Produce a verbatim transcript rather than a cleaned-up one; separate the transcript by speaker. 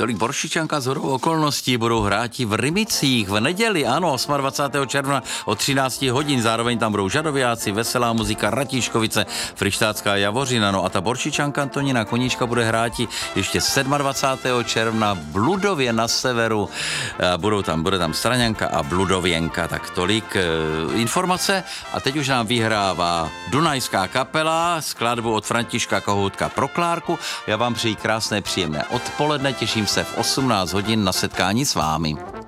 Speaker 1: Tolik Boršičanka z hodou okolností budou hráti v Rymicích v neděli, ano, dvacátého osmého června od třinácti hodin, zároveň tam budou žadoviáci, veselá muzika, Ratíškovice, Fryštácká Javořina, no a ta Boršičanka Antonína Koníčka bude hráti ještě dvacátého sedmého června v Bludově na severu, a budou tam, bude tam Straňanka a Bludověnka, tak tolik e, informace a teď už nám vyhrává Dunajská kapela, skladbu od Františka Kohoutka pro Klárku. Já vám přeji krásné, příjemné odpoledne, těším se v osmnáct hodin na setkání s vámi.